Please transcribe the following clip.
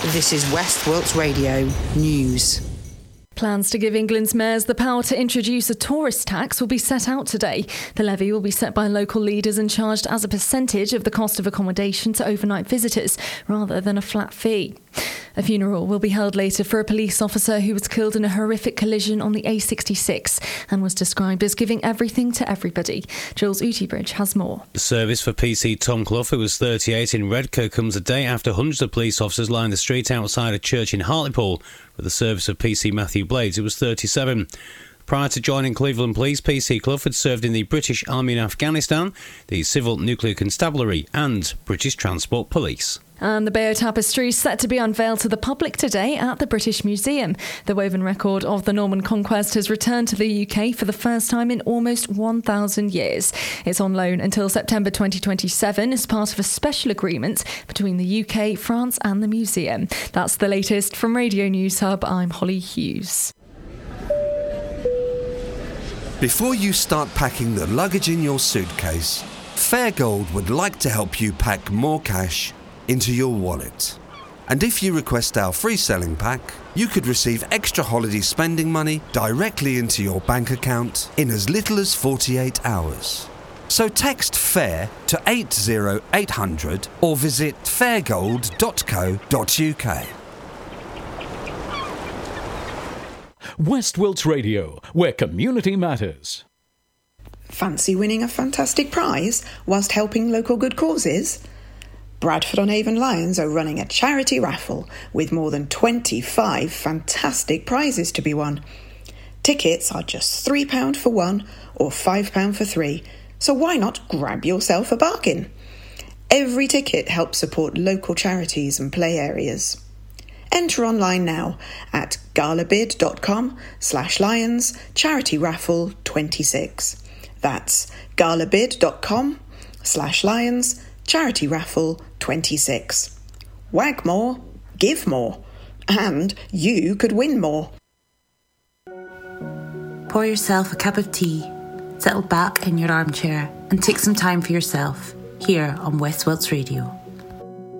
This is West Wilts Radio News. Plans to give England's mayors the power to introduce a tourist tax will be set out today. The levy will be set by local leaders and charged as a percentage of the cost of accommodation to overnight visitors, rather than a flat fee. A funeral will be held later for a police officer who was killed in a horrific collision on the A66 and was described as giving everything to everybody. Jules Utibridge has more. The service for PC Tom Clough, who was 38 in Redcar, comes a day after hundreds of police officers lined the street outside a church in Hartlepool for the service of PC Matthew Blades, who was 37. Prior to joining Cleveland Police, PC Clough had served in the British Army in Afghanistan, the Civil Nuclear Constabulary and British Transport Police. And the Bayeux Tapestry is set to be unveiled to the public today at the British Museum. The woven record of the Norman conquest has returned to the UK for the first time in almost 1,000 years. It's on loan until September 2027 as part of a special agreement between the UK, France and the museum. That's the latest from Radio News Hub. I'm Holly Hughes. Before you start packing the luggage in your suitcase, Fairgold would like to help you pack more cash into your wallet. And if you request our free selling pack, you could receive extra holiday spending money directly into your bank account in as little as 48 hours. So text FAIR to 80800 or visit fairgold.co.uk. West Wilts Radio, where community matters. Fancy winning a fantastic prize whilst helping local good causes? Bradford-on-Avon Lions are running a charity raffle with more than 25 fantastic prizes to be won. Tickets are just £3 for one or £5 for three, so why not grab yourself a bargain? Every ticket helps support local charities and play areas. Enter online now at galabid.com/lions charity raffle 26. That's galabid.com/lions charity raffle 26. Wag more, give more, and you could win more. Pour yourself a cup of tea, settle back in your armchair and take some time for yourself here on West Wilts Radio.